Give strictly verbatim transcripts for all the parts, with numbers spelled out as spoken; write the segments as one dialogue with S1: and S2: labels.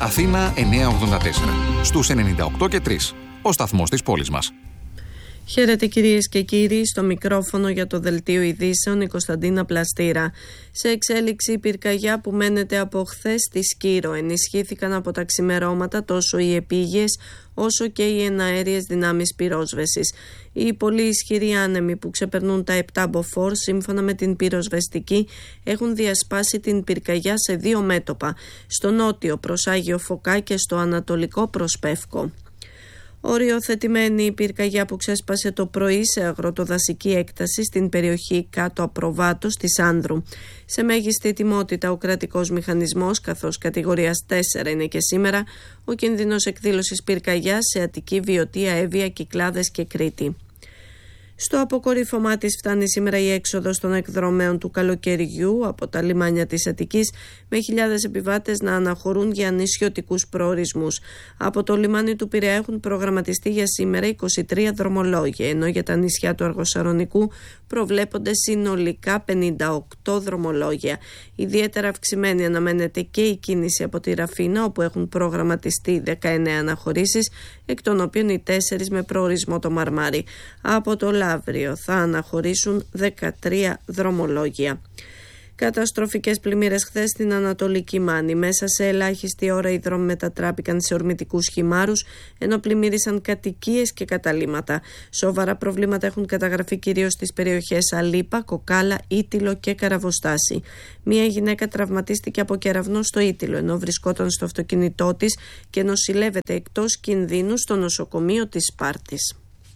S1: Αθήνα εννιακόσια ογδόντα τέσσερα. Στους ενενήντα οκτώ και τρία. Ο σταθμός της πόλης μας.
S2: Χαίρετε κυρίες και κύριοι, στο μικρόφωνο για το Δελτίο Ειδήσεων η Κωνσταντίνα Πλαστήρα. Σε εξέλιξη η πυρκαγιά που μένεται από χθες στη Σκύρο. Ενισχύθηκαν από τα ξημερώματα τόσο οι επίγειες όσο και οι εναέριες δυνάμεις πυρόσβεσης. Οι πολύ ισχυροί άνεμοι που ξεπερνούν τα επτά μποφόρ, σύμφωνα με την πυροσβεστική, έχουν διασπάσει την πυρκαγιά σε δύο μέτωπα, στο νότιο προς Άγιο Φωκά και στο ανατολικό προς Πεύκο. Οριοθετημένη η πυρκαγιά που ξέσπασε το πρωί σε αγροτοδασική έκταση στην περιοχή κάτω Απροβάτος της Άνδρου. Σε μέγιστη ετοιμότητα ο κρατικός μηχανισμός, καθώς κατηγορίας τέσσερα είναι και σήμερα, ο κίνδυνος εκδήλωσης πυρκαγιάς σε Αττική, Βιωτία, Εύβοια, Κυκλάδες και Κρήτη. Στο αποκορύφωμά της φτάνει σήμερα η έξοδος των εκδρομέων του καλοκαιριού από τα λιμάνια της Αττικής, με χιλιάδες επιβάτες να αναχωρούν για νησιωτικούς προορισμούς. Από το λιμάνι του Πειραιά έχουν προγραμματιστεί για σήμερα είκοσι τρία δρομολόγια, ενώ για τα νησιά του Αργοσαρονικού προβλέπονται συνολικά πενήντα οκτώ δρομολόγια. Ιδιαίτερα αυξημένη αναμένεται και η κίνηση από τη Ραφίνα, όπου έχουν προγραμματιστεί δεκαεννέα αναχωρήσεις, εκ των οποίων οι τέσσερις με προορισμό το Μαρμάρι. Από το Λαύριο θα αναχωρήσουν δεκατρία δρομολόγια. Καταστροφικές πλημμύρες χθες στην Ανατολική Μάνη. Μέσα σε ελάχιστη ώρα οι δρόμοι μετατράπηκαν σε ορμητικούς χυμάρους, ενώ πλημμύρισαν κατοικίες και καταλύματα. Σοβαρά προβλήματα έχουν καταγραφεί κυρίως στις περιοχές Αλίπα, Κοκάλα, Ήτυλο και Καραβοστάση. Μία γυναίκα τραυματίστηκε από κεραυνό στο Ήτυλο, ενώ βρισκόταν στο αυτοκίνητό της και νοσηλεύεται εκτός κινδύνου στο νοσοκομείο της Σπάρτης.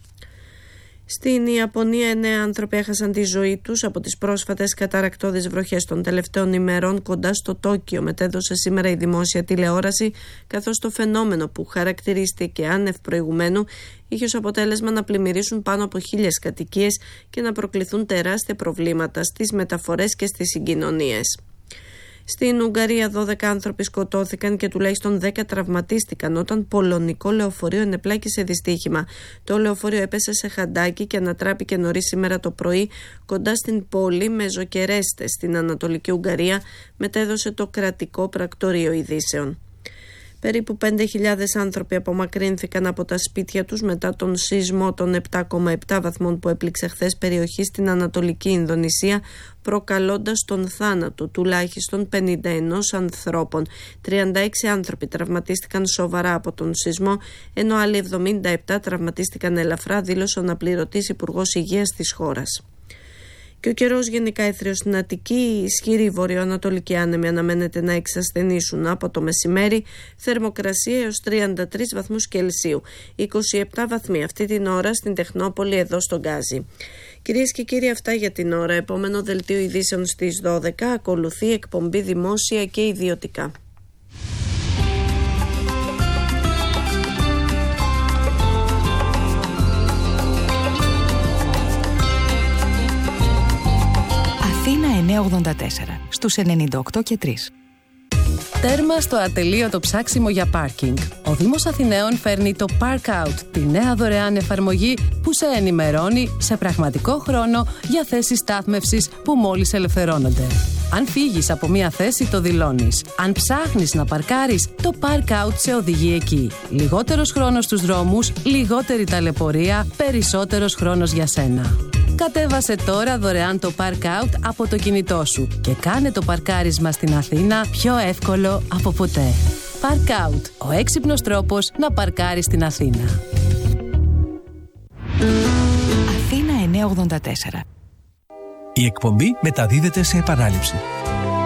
S2: Στην Ιαπωνία, εννέα άνθρωποι έχασαν τη ζωή τους από τις πρόσφατες καταρρακτώδεις βροχές των τελευταίων ημερών κοντά στο Τόκιο, μετέδωσε σήμερα η δημόσια τηλεόραση, καθώς το φαινόμενο που χαρακτηρίστηκε άνευ προηγουμένου είχε ως αποτέλεσμα να πλημμυρίσουν πάνω από χίλιες κατοικίες και να προκληθούν τεράστια προβλήματα στις μεταφορές και στις συγκοινωνίες. Στην Ουγγαρία δώδεκα άνθρωποι σκοτώθηκαν και τουλάχιστον δέκα τραυματίστηκαν όταν πολωνικό λεωφορείο ενεπλάκη σε δυστύχημα. Το λεωφορείο έπεσε σε χαντάκι και ανατράπηκε νωρίς σήμερα το πρωί κοντά στην πόλη Μεζοκερέστε στην Ανατολική Ουγγαρία, μετέδωσε το κρατικό πρακτορείο ειδήσεων. Περίπου πέντε χιλιάδες άνθρωποι απομακρύνθηκαν από τα σπίτια τους μετά τον σεισμό των επτά κόμμα επτά βαθμών που έπληξε χθες περιοχή στην Ανατολική Ινδονησία, προκαλώντας τον θάνατο τουλάχιστον πενήντα ένα ανθρώπων. τριάντα έξι άνθρωποι τραυματίστηκαν σοβαρά από τον σεισμό, ενώ άλλοι εβδομήντα επτά τραυματίστηκαν ελαφρά, δήλωσε ο αναπληρωτής Υπουργός Υγείας της χώρας. Και ο καιρός γενικά έθριος στην Αττική, οι ισχυροί βορειοανατολικοί άνεμοι αναμένεται να εξασθενήσουν από το μεσημέρι, θερμοκρασία έως τριάντα τρεις βαθμούς Κελσίου, είκοσι επτά βαθμοί αυτή την ώρα στην Τεχνόπολη εδώ στον Γκάζι. Κυρίες και κύριοι, αυτά για την ώρα. Επόμενο δελτίο ειδήσεων στις δώδεκα, ακολουθεί εκπομπή δημόσια και ιδιωτικά.
S3: Αθήνα εννιακόσια ογδόντα τέσσερα, στους ενενήντα οκτώ και τρία.
S4: Τέρμα στο ατελείωτο ψάξιμο για πάρκινγκ. Ο Δήμος Αθηναίων φέρνει το Park Out, τη νέα δωρεάν εφαρμογή που σε ενημερώνει σε πραγματικό χρόνο για θέσεις στάθμευσης που μόλις ελευθερώνονται. Αν φύγεις από μία θέση, το δηλώνεις. Αν ψάχνεις να παρκάρεις, το Park Out σε οδηγεί εκεί. Λιγότερος χρόνος στους δρόμους, λιγότερη ταλαιπωρία, περισσότερος χρόνος για σένα. Κατέβασε τώρα δωρεάν το Park Out από το κινητό σου και κάνε το παρκάρισμα στην Αθήνα πιο εύκολο από ποτέ. Park Out, ο έξυπνος τρόπος να παρκάρεις στην Αθήνα.
S3: Αθήνα εννιακόσια ογδόντα τέσσερα.
S5: Η εκπομπή μεταδίδεται σε επανάληψη.